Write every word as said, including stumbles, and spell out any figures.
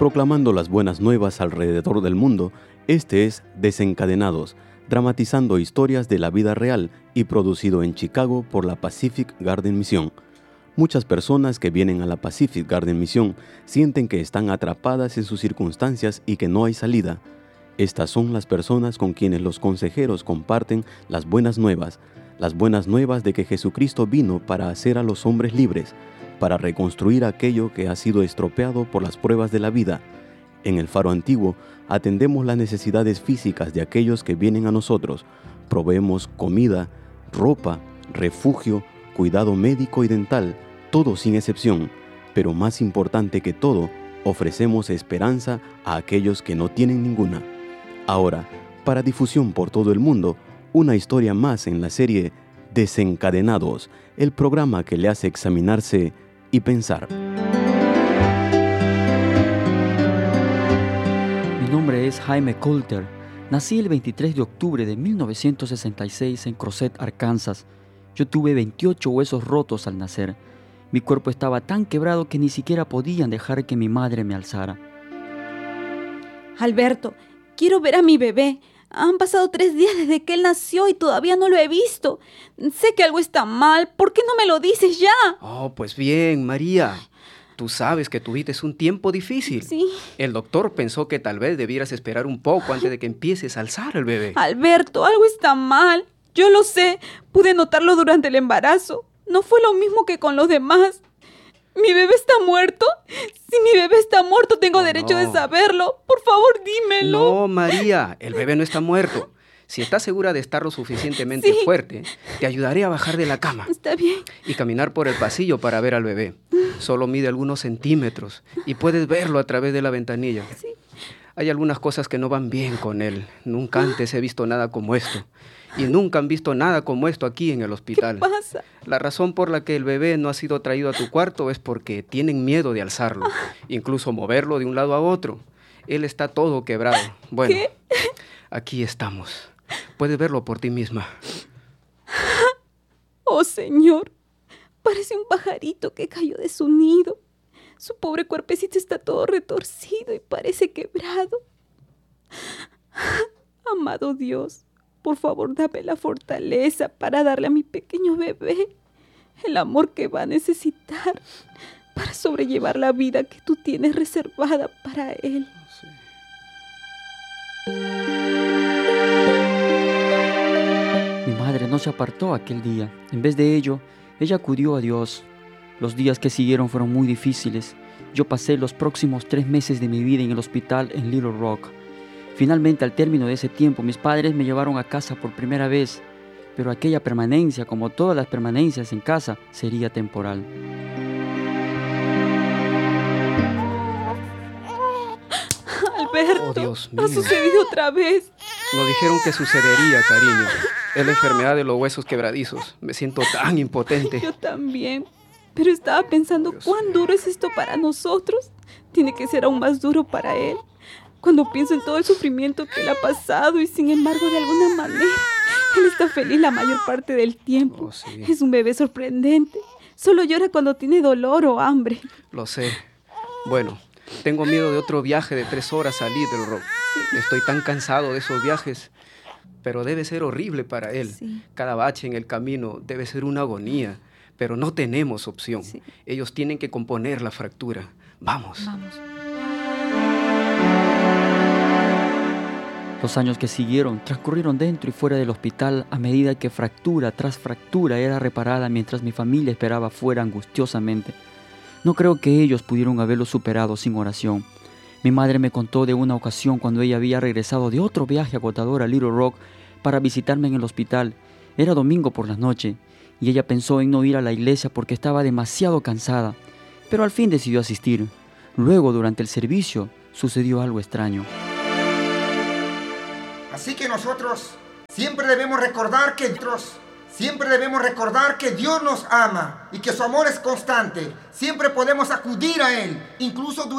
Proclamando las buenas nuevas alrededor del mundo, este es Desencadenados, dramatizando historias de la vida real y producido en Chicago por la Pacific Garden Mission. Muchas personas que vienen a la Pacific Garden Mission sienten que están atrapadas en sus circunstancias y que no hay salida. Estas son las personas con quienes los consejeros comparten las buenas nuevas, las buenas nuevas de que Jesucristo vino para hacer a los hombres libres, para reconstruir aquello que ha sido estropeado por las pruebas de la vida. En el Faro Antiguo atendemos las necesidades físicas de aquellos que vienen a nosotros. Proveemos comida, ropa, refugio, cuidado médico y dental, todo sin excepción. Pero más importante que todo, ofrecemos esperanza a aquellos que no tienen ninguna. Ahora, para difusión por todo el mundo, una historia más en la serie Desencadenados, el programa que le hace examinarse y pensar. Mi nombre es Jaime Coulter. Nací el veintitrés de octubre de mil novecientos sesenta y seis en Crozet, Arkansas. Yo tuve veintiocho huesos rotos al nacer. Mi cuerpo estaba tan quebrado que ni siquiera podían dejar que mi madre me alzara. Alberto, quiero ver a mi bebé. Han pasado tres días desde que él nació y todavía no lo he visto. Sé que algo está mal. ¿Por qué no me lo dices ya? Oh, pues bien, María. Tú sabes que tuviste un tiempo difícil. Sí. El doctor pensó que tal vez debieras esperar un poco antes de que empieces a alzar al bebé. Alberto, algo está mal. Yo lo sé. Pude notarlo durante el embarazo. No fue lo mismo que con los demás. ¿Mi bebé está muerto? Si mi bebé está muerto, tengo Oh, derecho no. de saberlo. Por favor, dímelo. No, María, el bebé no está muerto. Si estás segura de estar lo suficientemente Sí. fuerte, te ayudaré a bajar de la cama Está bien. y caminar por el pasillo para ver al bebé. Solo mide algunos centímetros y puedes verlo a través de la ventanilla. Sí. Hay algunas cosas que no van bien con él. Nunca antes he visto nada como esto. Y nunca han visto nada como esto aquí en el hospital. ¿Qué pasa? La razón por la que el bebé no ha sido traído a tu cuarto es porque tienen miedo de alzarlo, incluso moverlo de un lado a otro. Él está todo quebrado. Bueno, ¿Qué? aquí estamos. Puedes verlo por ti misma. Oh, Señor. Parece un pajarito que cayó de su nido. Su pobre cuerpecito está todo retorcido y parece quebrado. Amado Dios, por favor, dame la fortaleza para darle a mi pequeño bebé el amor que va a necesitar para sobrellevar la vida que tú tienes reservada para él. Mi madre no se apartó aquel día. En vez de ello, ella acudió a Dios. Los días que siguieron fueron muy difíciles. Yo pasé los próximos tres meses de mi vida en el hospital en Little Rock. Finalmente, al término de ese tiempo, mis padres me llevaron a casa por primera vez, pero aquella permanencia, como todas las permanencias en casa, sería temporal. Alberto, Oh, Dios mío. ha sucedido otra vez. Nos dijeron que sucedería, cariño. Es la enfermedad de los huesos quebradizos. Me siento tan impotente. Yo también. Pero estaba pensando Dios cuán mío. duro es esto para nosotros. Tiene que ser aún más duro para él. Cuando pienso en todo el sufrimiento que él ha pasado y sin embargo de alguna manera él está feliz la mayor parte del tiempo. Oh, sí. Es un bebé sorprendente. Solo llora cuando tiene dolor o hambre. Lo sé. Bueno, tengo miedo de otro viaje de tres horas a Little Rock. Estoy tan cansado de esos viajes. Pero debe ser horrible para él. Sí. Cada bache en el camino debe ser una agonía. Pero no tenemos opción. Sí. Ellos tienen que componer la fractura. Vamos. Vamos. Los años que siguieron transcurrieron dentro y fuera del hospital a medida que fractura tras fractura era reparada mientras mi familia esperaba fuera angustiosamente. No creo que ellos pudieron haberlo superado sin oración. Mi madre me contó de una ocasión cuando ella había regresado de otro viaje agotador a Little Rock para visitarme en el hospital. Era domingo por la noche y ella pensó en no ir a la iglesia porque estaba demasiado cansada, pero al fin decidió asistir. Luego, durante el servicio, sucedió algo extraño. Así que nosotros siempre debemos recordar que nosotros siempre debemos recordar que Dios nos ama y que su amor es constante. Siempre podemos acudir a Él, incluso durante